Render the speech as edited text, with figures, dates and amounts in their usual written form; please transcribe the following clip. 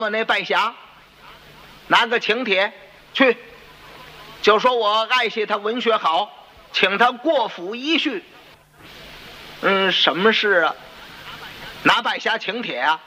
那白匣，拿个请帖去，就说我爱惜他文学好，请他过府一叙。什么事啊？拿白匣请帖啊？